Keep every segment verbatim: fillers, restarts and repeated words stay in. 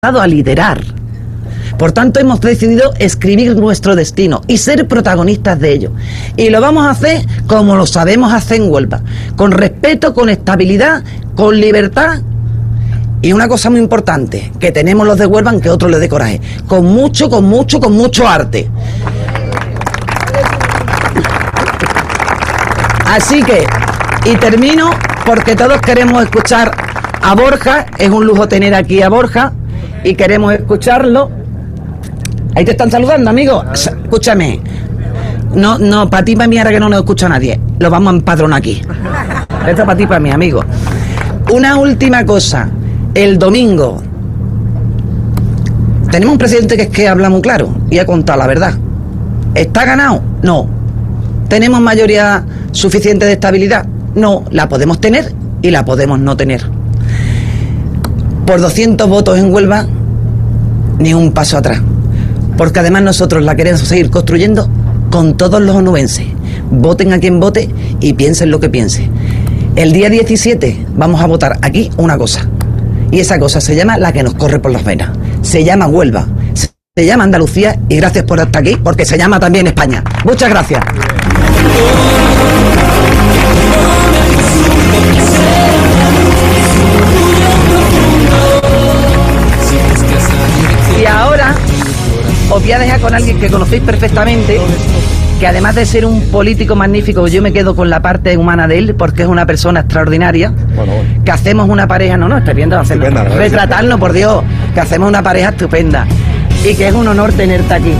a liderar. Por tanto, hemos decidido escribir nuestro destino y ser protagonistas de ello. Y lo vamos a hacer como lo sabemos hacer en Huelva, con respeto, con estabilidad, con libertad. Y una cosa muy importante, que tenemos los de Huelva, aunque otros les dé coraje, con mucho, con mucho, con mucho arte. Así que, y termino, porque todos queremos escuchar a Borja, es un lujo tener aquí a Borja, y queremos escucharlo. Ahí te están saludando, amigo. Escúchame. No, no, para ti, para mí, ahora que no nos escucha nadie. Lo vamos a empadronar aquí. Esto para ti, para mí, amigo. Una última cosa. El domingo tenemos un presidente que es que habla muy claro y ha contado la verdad. ¿Está ganado? No. ¿Tenemos mayoría suficiente de estabilidad? No. La podemos tener y la podemos no tener. Por doscientos votos en Huelva, ni un paso atrás. Porque además nosotros la queremos seguir construyendo con todos los onubenses. Voten a quien vote y piensen lo que piense. El día diecisiete vamos a votar aquí una cosa. Y esa cosa se llama la que nos corre por las venas. Se llama Huelva, se llama Andalucía y gracias por estar aquí porque se llama también España. Muchas gracias. Y ahora os voy a dejar con alguien que conocéis perfectamente, que además de ser un político magnífico, yo me quedo con la parte humana de él, porque es una persona extraordinaria, bueno, bueno. Que hacemos una pareja, no, no, estoy viendo hacerlo, estupenda, retratarnos, por Dios, que hacemos una pareja estupenda, y que es un honor tenerte aquí.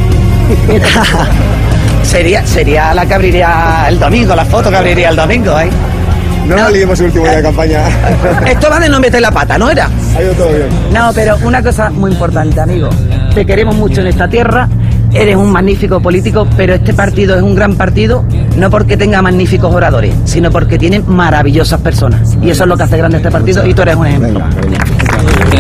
sería, sería la que abriría el domingo, la foto que abriría el domingo, ¿eh? No, no la liemos el último día de campaña. Esto va de no meter la pata, ¿no era? Ha ido todo bien. No, pero una cosa muy importante, amigo. Te queremos mucho en esta tierra, eres un magnífico político, pero este partido es un gran partido, no porque tenga magníficos oradores, sino porque tiene maravillosas personas. Y eso es lo que hace grande este partido y tú eres un ejemplo. Venga, venga.